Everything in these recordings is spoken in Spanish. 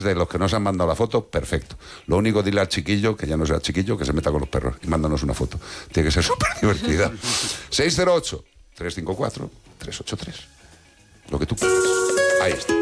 De los que nos han mandado la foto, perfecto. Lo único, dile al chiquillo, que ya no sea chiquillo, que se meta con los perros y mándanos una foto. Tiene que ser súper divertida. 608-354-383. Lo que tú quieras. Ahí está.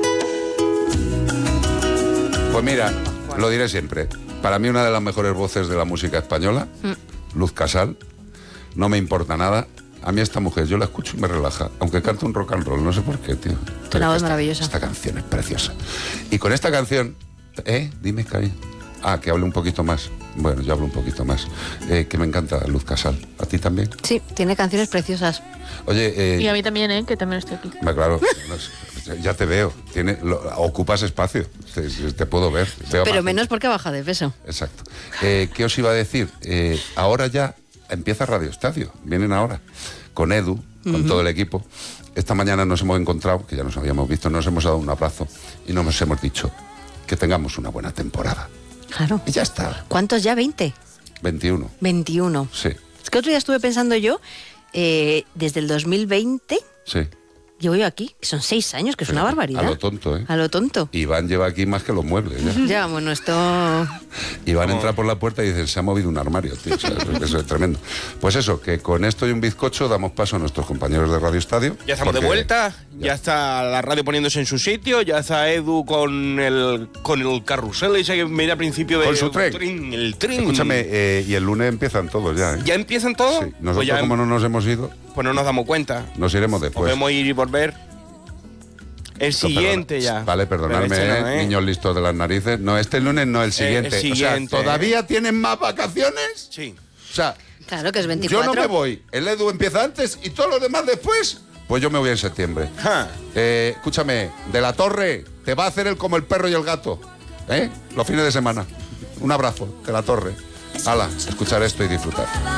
Pues mira, lo diré siempre. Para mí una de las mejores voces de la música española, Luz Casal. No me importa nada. A mí esta mujer, yo la escucho y me relaja, aunque cante un rock and roll, no sé por qué, tío. Una voz maravillosa. Esta canción es preciosa. Y con esta canción, dime, cariño. Que hable un poquito más. Bueno, yo hablo un poquito más. Que me encanta Luz Casal. ¿A ti también? Sí, tiene canciones preciosas. Oye, y a mí también, que también estoy aquí. Claro, ya te veo. Ocupas espacio. Te puedo ver. Pero menos porque baja de peso. Exacto. ¿Qué os iba a decir? Ahora ya empieza Radio Estadio. Vienen ahora. Con Edu, con todo el equipo. Esta mañana nos hemos encontrado, que ya nos habíamos visto, nos hemos dado un abrazo y nos hemos dicho que tengamos una buena temporada. Claro. Y ya está. ¿Cuántos ya? ¿20? 21. 21. Sí. Es que otro día estuve pensando yo, desde el 2020... Sí. Llevo yo aquí, que son 6 años, que es una barbaridad. A lo tonto, ¿eh? A lo tonto. Iván lleva aquí más que los muebles, ¿ya? Ya, bueno, esto... Iván entra por la puerta y dice, se ha movido un armario, tío. O sea, eso es tremendo. Pues eso, que con esto y un bizcocho damos paso a nuestros compañeros de Radio Estadio. Ya estamos de vuelta, ya está la radio poniéndose en su sitio, ya está Edu con el carrusel ese que me da al principio de... Con su tren. El tren. Escúchame, y el lunes empiezan todos ya, ¿eh? ¿Ya empiezan todos? Sí. Nosotros, pues ya, como no nos hemos ido... Pues no nos damos cuenta. Nos iremos después. Podemos ir y volver. El siguiente ya. Vale, perdonadme, niños listos de las narices. No, este lunes no, el siguiente. O sea, ¿todavía tienen más vacaciones? Sí. O sea, claro que es 24. Yo no me voy. El Edu empieza antes y todos los demás después. Pues yo me voy en septiembre. Escúchame, de la Torre te va a hacer como el perro y el gato. Los fines de semana. Un abrazo, de la Torre. Hala, escuchar esto y disfrutar.